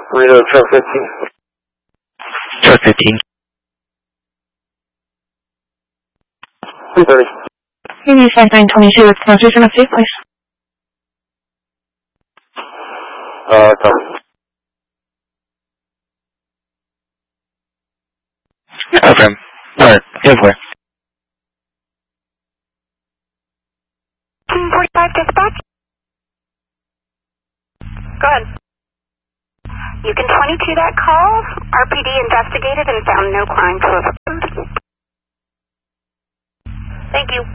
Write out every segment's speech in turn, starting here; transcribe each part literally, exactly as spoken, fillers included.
Reno truck fifteen. Truck fifteen. two thirty. Maybe five nine twenty-two with sponsors and update, please. Uh, come. Affirm. Alright, ten four. Team forty-five dispatch. Go ahead. You can twenty-two that call. R P D investigated and found no crime to have occurred. Thank you.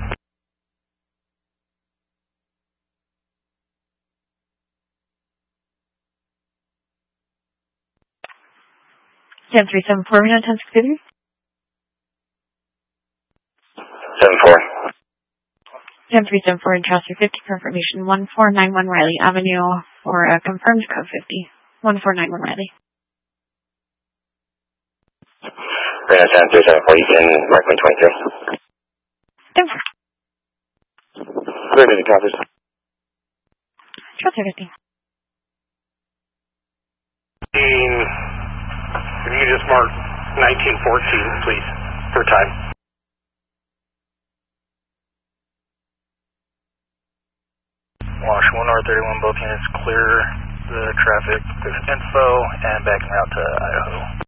ten three seven four, Reno ten six three. seven four. ten three seven four in Chaucer fifty, confirmation one four nine one Riley Avenue for a confirmed code fifty. one four nine one Riley. Reno ten three seven four, you can mark me twenty-three. ten four. Clear to the copies. Chaucer fifty. If you could just mark nineteen fourteen, please, for time. Wash one R thirty-one, both units clear the traffic with info and backing route to Idaho.